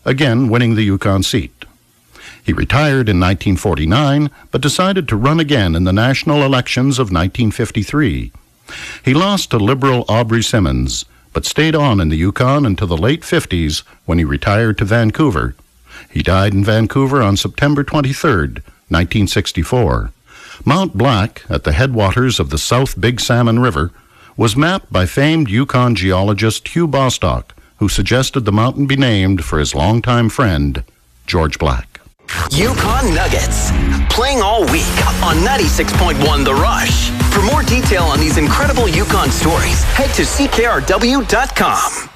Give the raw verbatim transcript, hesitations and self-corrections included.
again winning the Yukon seat. He retired in nineteen forty-nine, but decided to run again in the national elections of nineteen fifty-three. He lost to Liberal Aubrey Simmons, but stayed on in the Yukon until the late fifties when he retired to Vancouver. He died in Vancouver on September twenty-third, nineteen sixty-four. Mount Black, at the headwaters of the South Big Salmon River, was mapped by famed Yukon geologist Hugh Bostock, who suggested the mountain be named for his longtime friend, George Black. Yukon Nuggets, playing all week on ninety-six point one The Rush. For more detail on these incredible Yukon stories, head to C K R W dot com.